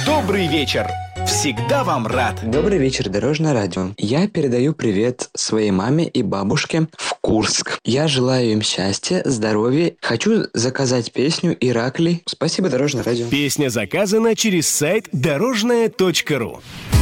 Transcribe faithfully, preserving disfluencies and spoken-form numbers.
Добрый вечер. Всегда вам рад. Добрый вечер, Дорожное радио. Я передаю привет своей маме и бабушке в Курск. Я желаю им счастья, здоровья. Хочу заказать песню «Иракли». Спасибо, Дорожное радио. Песня заказана через сайт дорожное точка ру.